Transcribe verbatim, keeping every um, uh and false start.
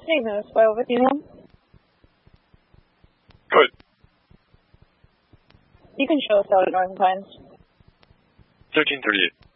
Saint Louis, twelve with you. Good. You can show us out at Northern Pines. thirteen thirty-eight.